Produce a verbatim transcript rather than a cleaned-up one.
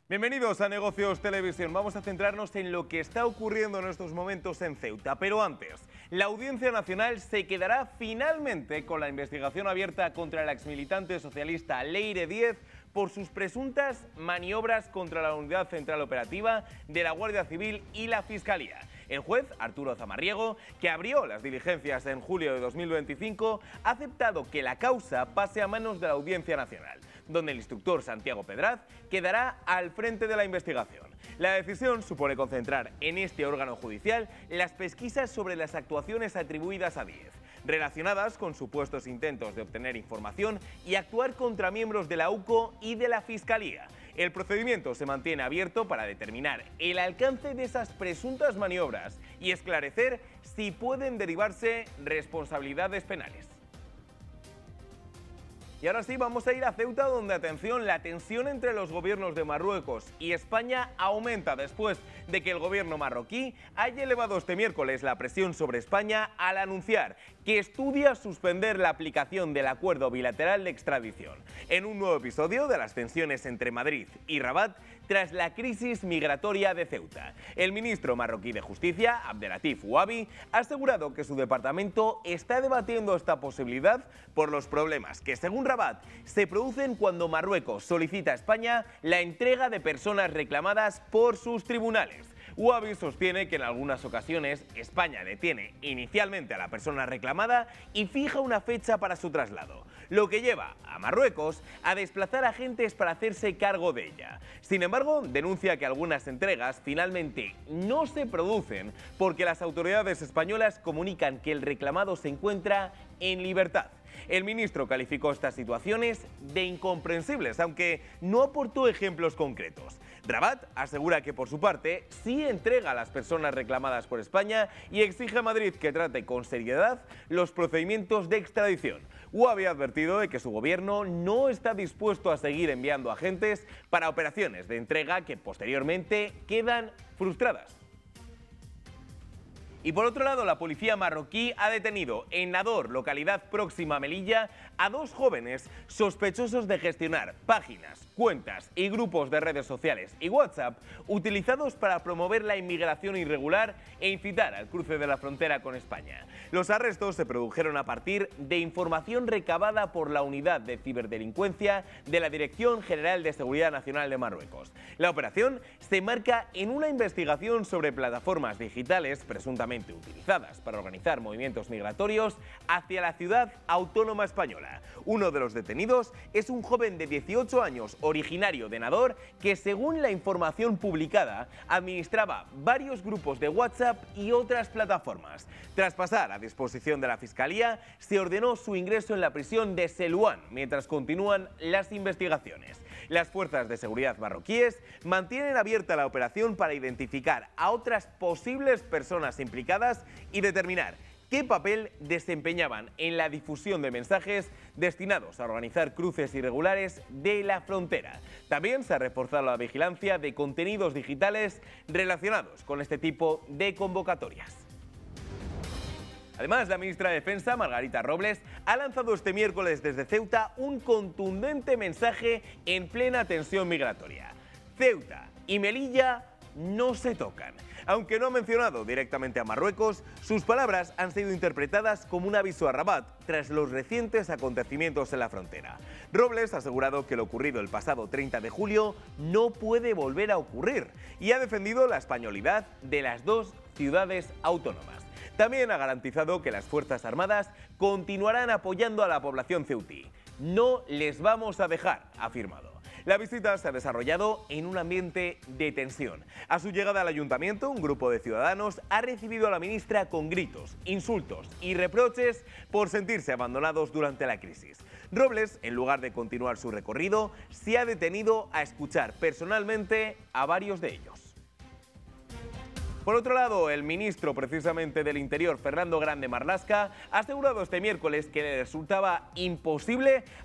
Bienvenidos a Negocios Televisión. Vamos a centrarnos en lo que está ocurriendo en estos momentos en Ceuta. Pero antes, la Audiencia Nacional se quedará finalmente con la investigación abierta contra el exmilitante socialista Leire Díez por sus presuntas maniobras contra la Unidad Central Operativa de la Guardia Civil y la Fiscalía. El juez, Arturo Zamarriego, que abrió las diligencias en julio de dos mil veinticinco, ha aceptado que la causa pase a manos de la Audiencia Nacional, donde el instructor Santiago Pedraz quedará al frente de la investigación. La decisión supone concentrar en este órgano judicial las pesquisas sobre las actuaciones atribuidas a Díez, relacionadas con supuestos intentos de obtener información y actuar contra miembros de la U C O y de la Fiscalía. El procedimiento se mantiene abierto para determinar el alcance de esas presuntas maniobras y esclarecer si pueden derivarse responsabilidades penales. Y ahora sí, vamos a ir a Ceuta, donde, atención, la tensión entre los gobiernos de Marruecos y España aumenta después de que el gobierno marroquí haya elevado este miércoles la presión sobre España al anunciar que estudia suspender la aplicación del acuerdo bilateral de extradición, en un nuevo episodio de las tensiones entre Madrid y Rabat tras la crisis migratoria de Ceuta. El ministro marroquí de Justicia, Abdelatif Ouabi, ha asegurado que su departamento está debatiendo esta posibilidad por los problemas que, según Rabat, se producen cuando Marruecos solicita a España la entrega de personas reclamadas por sus tribunales. Ouabi sostiene que en algunas ocasiones España detiene inicialmente a la persona reclamada y fija una fecha para su traslado, lo que lleva a Marruecos a desplazar agentes para hacerse cargo de ella. Sin embargo, denuncia que algunas entregas finalmente no se producen porque las autoridades españolas comunican que el reclamado se encuentra en libertad. El ministro calificó estas situaciones de incomprensibles, aunque no aportó ejemplos concretos. Rabat asegura que, por su parte, sí entrega a las personas reclamadas por España y exige a Madrid que trate con seriedad los procedimientos de extradición. Ouabi ha advertido de que su gobierno no está dispuesto a seguir enviando agentes para operaciones de entrega que posteriormente quedan frustradas. Y por otro lado, la policía marroquí ha detenido en Nador, localidad próxima a Melilla, a dos jóvenes sospechosos de gestionar páginas, cuentas y grupos de redes sociales y WhatsApp utilizados para promover la inmigración irregular e incitar al cruce de la frontera con España. Los arrestos se produjeron a partir de información recabada por la Unidad de Ciberdelincuencia de la Dirección General de Seguridad Nacional de Marruecos. La operación se marca en una investigación sobre plataformas digitales presuntamente utilizadas para organizar movimientos migratorios hacia la ciudad autónoma española. Uno de los detenidos es un joven de dieciocho años, originario de Nador, que, según la información publicada, administraba varios grupos de WhatsApp y otras plataformas. Tras pasar a disposición de la Fiscalía, se ordenó su ingreso en la prisión de Seluán mientras continúan las investigaciones. Las fuerzas de seguridad marroquíes mantienen abierta la operación para identificar a otras posibles personas implicadas y determinar qué papel desempeñaban en la difusión de mensajes destinados a organizar cruces irregulares de la frontera. También se ha reforzado la vigilancia de contenidos digitales relacionados con este tipo de convocatorias. Además, la ministra de Defensa, Margarita Robles, ha lanzado este miércoles desde Ceuta un contundente mensaje en plena tensión migratoria. Ceuta y Melilla no se tocan. Aunque no ha mencionado directamente a Marruecos, sus palabras han sido interpretadas como un aviso a Rabat tras los recientes acontecimientos en la frontera. Robles ha asegurado que lo ocurrido el pasado treinta de julio no puede volver a ocurrir y ha defendido la españolidad de las dos ciudades autónomas. También ha garantizado que las Fuerzas Armadas continuarán apoyando a la población ceutí. No les vamos a dejar, ha afirmado. La visita se ha desarrollado en un ambiente de tensión. A su llegada al ayuntamiento, un grupo de ciudadanos ha recibido a la ministra con gritos, insultos y reproches por sentirse abandonados durante la crisis. Robles, en lugar de continuar su recorrido, se ha detenido a escuchar personalmente a varios de ellos. Por otro lado, el ministro precisamente del Interior, Fernando Grande Marlaska, ha asegurado este miércoles que le resultaba imposible